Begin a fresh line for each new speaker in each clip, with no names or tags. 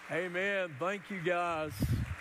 Amen. Thank you, guys.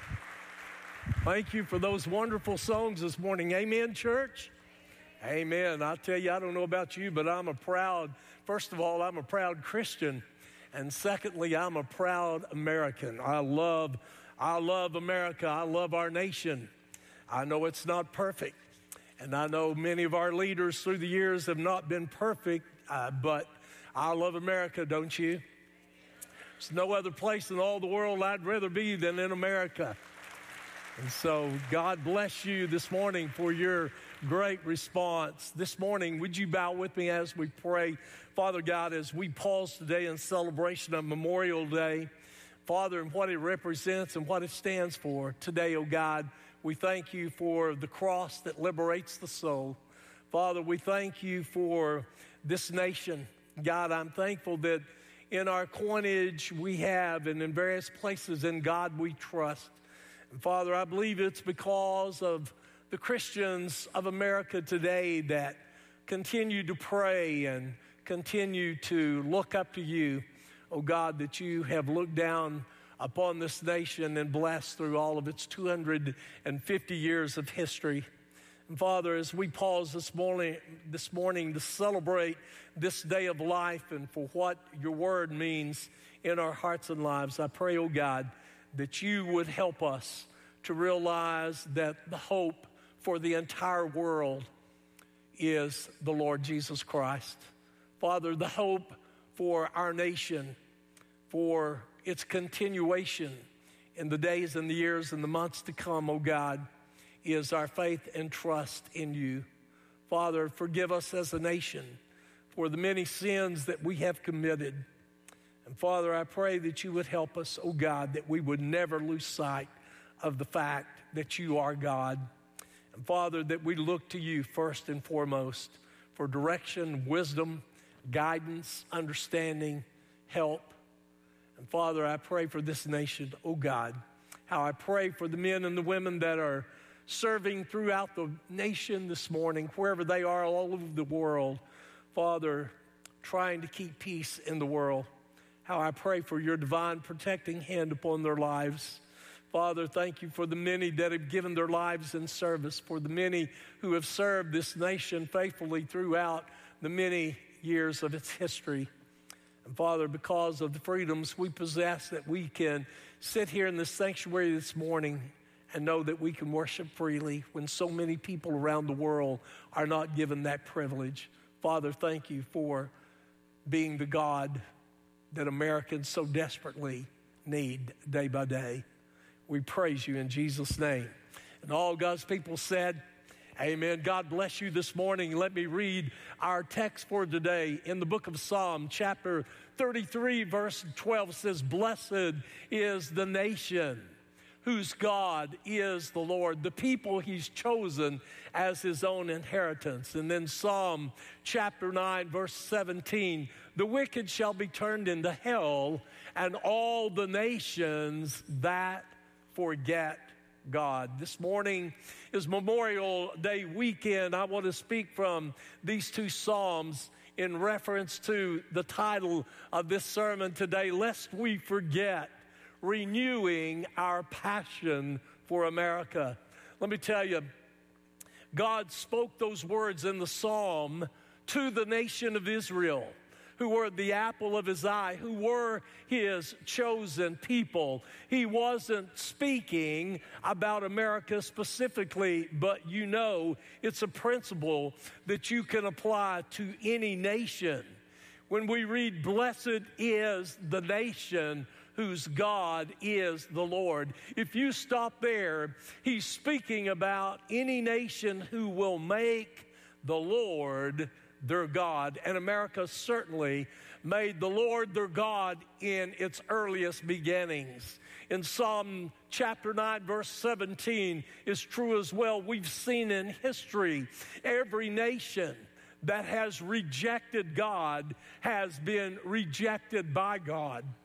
Thank you for those wonderful songs this morning. Amen, church? Amen. I tell you, I don't know about you, but first of all, I'm a proud Christian. And secondly, I'm a proud American. I love America. I love our nation. I know it's not perfect. And I know many of our leaders through the years have not been perfect, but I love America, don't you? There's no other place in all the world I'd rather be than in America. And so God bless you this morning for your great response. This morning, would you bow with me as we pray? Father God, as we pause today in celebration of Memorial Day, Father, and what it represents and what it stands for today, oh God, we thank you for the cross that liberates the soul. Father, we thank you for this nation. God, I'm thankful that in our coinage we have and in various places in God we trust. And Father, I believe it's because of the Christians of America today that continue to pray and continue to look up to you, oh God, that you have looked down upon this nation and blessed through all of its 250 years of history. And Father, as we pause this morning to celebrate this day of life and for what your word means in our hearts and lives, I pray, oh God, that you would help us to realize that the hope for the entire world is the Lord Jesus Christ. Father, the hope for our nation, for its continuation in the days and the years and the months to come, oh God, is our faith and trust in you. Father, forgive us as a nation for the many sins that we have committed. And Father, I pray that you would help us, oh God, that we would never lose sight of the fact that you are God. And Father, that we look to you first and foremost for direction, wisdom, guidance, understanding, help. And Father, I pray for this nation, oh God, how I pray for the men and the women that are serving throughout the nation this morning, wherever they are all over the world, Father, trying to keep peace in the world. How I pray for your divine protecting hand upon their lives. Father, thank you for the many that have given their lives in service, for the many who have served this nation faithfully throughout the many years of its history. And Father, because of the freedoms we possess, that we can sit here in this sanctuary this morning and know that we can worship freely when so many people around the world are not given that privilege. Father, thank you for being the God that Americans so desperately need day by day. We praise you in Jesus' name. And all God's people said, amen. God bless you this morning. Let me read our text for today in the book of Psalm, chapter 33, verse 12 says, "Blessed is the nation whose God is the Lord, the people he's chosen as his own inheritance." And then Psalm chapter 9, verse 17, "The wicked shall be turned into hell, and all the nations that forget God." This morning is Memorial Day weekend. I want to speak from these two Psalms in reference to the title of this sermon today, "Lest We Forget, Renewing Our Passion for America." Let me tell you, God spoke those words in the psalm to the nation of Israel, who were the apple of his eye, who were his chosen people. He wasn't speaking about America specifically, but you know it's a principle that you can apply to any nation. When we read, "Blessed is the nation whose God is the Lord," if you stop there, he's speaking about any nation who will make the Lord their God. And America certainly made the Lord their God in its earliest beginnings. In Psalm chapter 9, verse 17 is true as well. We've seen in history every nation that has rejected God has been rejected by God.